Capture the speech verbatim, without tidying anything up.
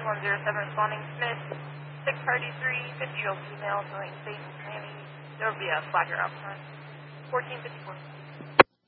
one zero seven responding Smith, six thirty-three, fifty-year-old female, filling safe Miami. There will be a flagger out front. fourteen fifty-four.